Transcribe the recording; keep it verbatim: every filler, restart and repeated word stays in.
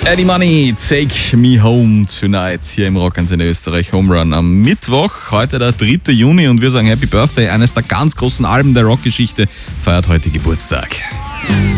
Eddie Money, Take Me Home Tonight hier im Rock'n'Sinn Österreich Home Run am Mittwoch, heute der dritte Juni und wir sagen Happy Birthday. Eines der ganz großen Alben der Rockgeschichte feiert heute Geburtstag.